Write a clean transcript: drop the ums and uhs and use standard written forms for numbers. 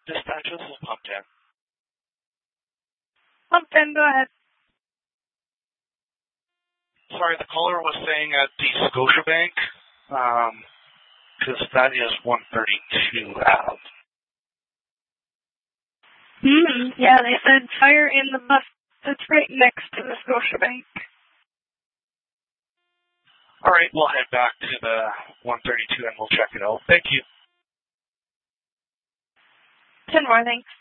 Dispatch, this is Pumpkin. Pumpkin, go ahead. Sorry, the caller was saying at the Scotiabank, because that is 132 out. Yeah, they said fire in the bus that's right next to the Scotiabank. All right, we'll head back to the 132 and we'll check it out. Thank you. 10 more, thanks.